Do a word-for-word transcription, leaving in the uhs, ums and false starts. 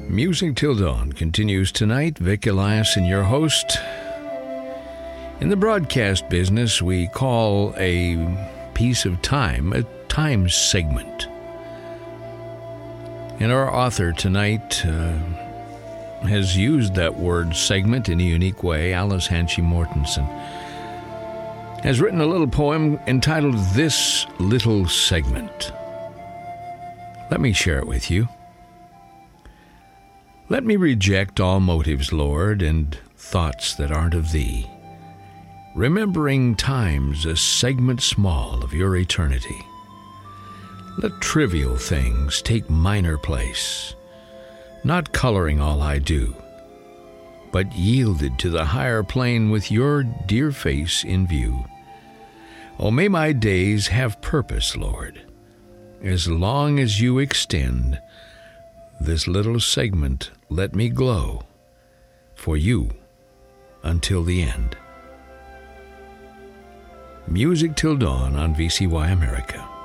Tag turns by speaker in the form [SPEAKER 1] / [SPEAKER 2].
[SPEAKER 1] Music Till Dawn continues tonight. Vic Eliason, your host. In the broadcast business, we call a piece of time a time segment. And our author tonight uh, has used that word segment in a unique way. Alice Hanchy Mortensen has written a little poem entitled This Little Segment. Let me share it with you. Let me reject all motives, Lord, and thoughts that aren't of Thee, remembering times a segment small of Your eternity. Let trivial things take minor place, not coloring all I do, but yielded to the higher plane with Your dear face in view. Oh, may my days have purpose, Lord, as long as You extend this little segment. Let me glow for You until the end. Music Till Dawn on V C Y America.